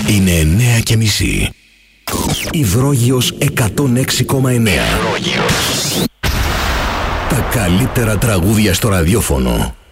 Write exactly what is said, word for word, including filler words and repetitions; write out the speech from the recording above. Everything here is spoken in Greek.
Είναι εννέα και μισή. Υδρόγειος εκατόν έξι κόμμα εννέα. Τα καλύτερα τραγούδια στο ραδιόφωνο.